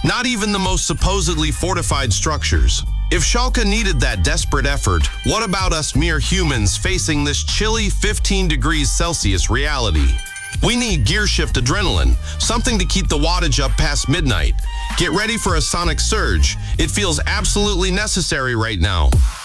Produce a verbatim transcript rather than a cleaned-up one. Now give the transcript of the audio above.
Not even the most supposedly fortified structures. If Schalke needed that desperate effort, what about us mere humans facing this chilly fifteen degrees Celsius reality? We need gear shift adrenaline, something to keep the wattage up past midnight. Get ready for a sonic surge. It feels absolutely necessary right now.